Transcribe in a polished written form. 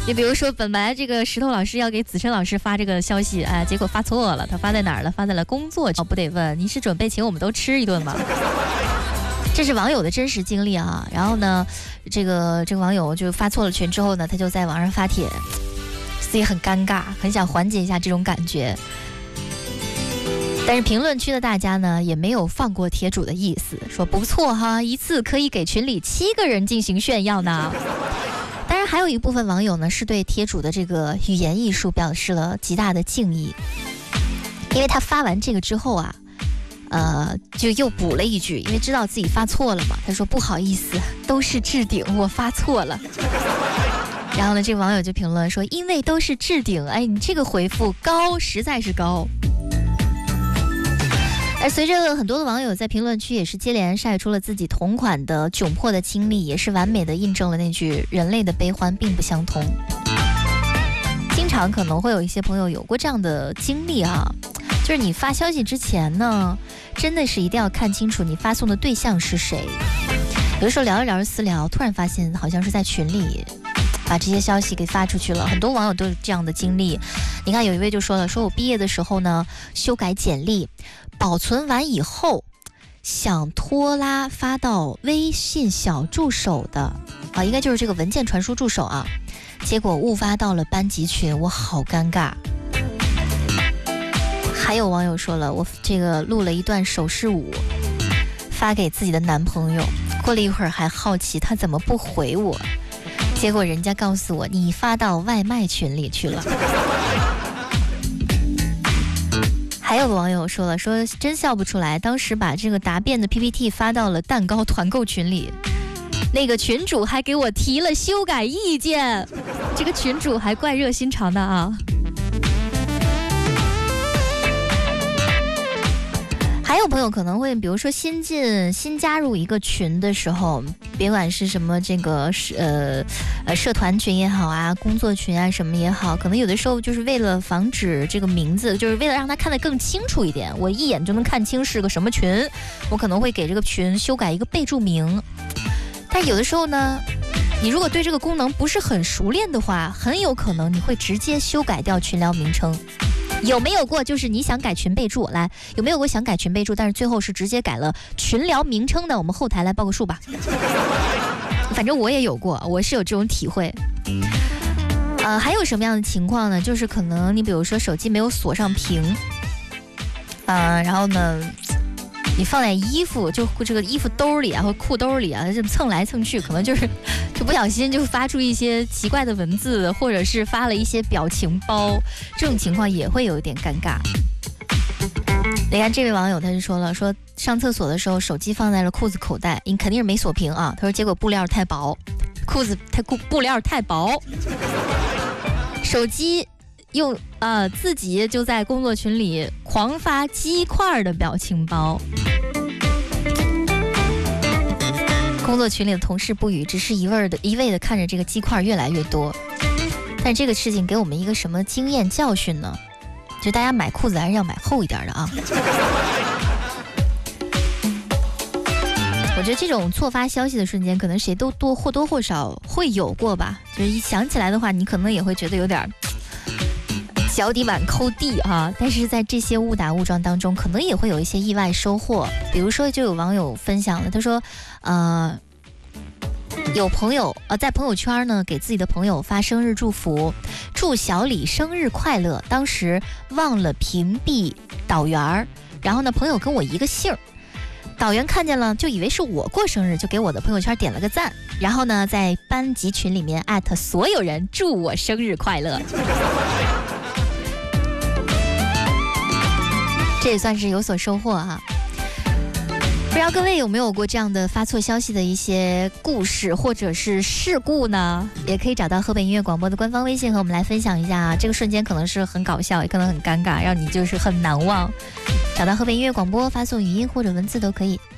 你比如说，本来这个石头老师要给子琛老师发这个消息，哎，结果发错了，他发在哪儿了？发在了工作。不得问，你是准备请我们都吃一顿吗？这是网友的真实经历啊。然后呢，这个网友就发错了群之后呢，他就在网上发帖，自己很尴尬，很想缓解一下这种感觉。但是评论区的大家呢，也没有放过帖主的意思，说不错哈，一次可以给群里7个人进行炫耀呢。当然，还有一部分网友呢，是对帖主的这个语言艺术表示了极大的敬意，因为他发完这个之后啊，就又补了一句，因为知道自己发错了嘛，他说不好意思，都是置顶，我发错了。然后呢，这个网友就评论说，因为都是置顶，哎，你这个回复高，实在是高。而随着很多的网友在评论区也是接连晒出了自己同款的窘迫的经历，也是完美的印证了那句人类的悲欢并不相通。经常可能会有一些朋友有过这样的经历啊，就是你发消息之前呢，真的是一定要看清楚你发送的对象是谁。有的时候聊着聊着私聊，突然发现好像是在群里把这些消息给发出去了。很多网友都有这样的经历。你看有一位就说了，说我毕业的时候呢，修改简历保存完以后想拖拉发到微信小助手的啊，应该就是这个文件传输助手啊，结果误发到了班级群，我好尴尬。还有网友说了，我这个录了一段手势舞发给自己的男朋友，过了一会儿还好奇他怎么不回我，结果人家告诉我你发到外卖群里去了。还有个网友说了，说真笑不出来，当时把这个答辩的 PPT 发到了蛋糕团购群里，那个群主还给我提了修改意见，这个群主还怪热心肠的啊。还有朋友可能会，比如说新加入一个群的时候，别管是什么这个社团群也好啊，工作群啊什么也好，可能有的时候就是为了防止这个名字，就是为了让他看得更清楚一点，我一眼就能看清是个什么群，我可能会给这个群修改一个备注名。但有的时候呢，你如果对这个功能不是很熟练的话，很有可能你会直接修改掉群聊名称。有没有过就是你想改群备注，来，有没有过想改群备注但是最后是直接改了群聊名称的？我们后台来报个数吧。反正我也有过，我是有这种体会。还有什么样的情况呢？就是可能你比如说手机没有锁上屏，然后呢你放在衣服，就这个衣服兜里啊或裤兜里啊，就蹭来蹭去，可能就不小心就发出一些奇怪的文字，或者是发了一些表情包，这种情况也会有一点尴尬。你看这位网友他就说了，说上厕所的时候手机放在了裤子口袋，你肯定是没锁屏啊。他说结果布料太薄，布料太薄，手机用自己就在工作群里狂发鸡块的表情包。工作群里的同事不语，只是一味的看着这个鸡块越来越多。但这个事情给我们一个什么经验教训呢？就大家买裤子还是要买厚一点的啊。我觉得这种错发消息的瞬间，可能谁都或多或少会有过吧。就是一想起来的话，你可能也会觉得有点脚底板抠地啊。但是在这些误打误撞当中，可能也会有一些意外收获。比如说，就有网友分享了，他说，有朋友在朋友圈呢给自己的朋友发生日祝福，祝小李生日快乐。当时忘了屏蔽导员，然后呢朋友跟我一个姓，导员看见了就以为是我过生日，就给我的朋友圈点了个赞，然后呢在班级群里面艾特所有人祝我生日快乐。这也算是有所收获啊。不知道各位有没有过这样的发错消息的一些故事或者是事故呢？也可以找到河北音乐广播的官方微信和我们来分享一下啊。这个瞬间可能是很搞笑，也可能很尴尬，让你就是很难忘。找到河北音乐广播，发送语音或者文字都可以。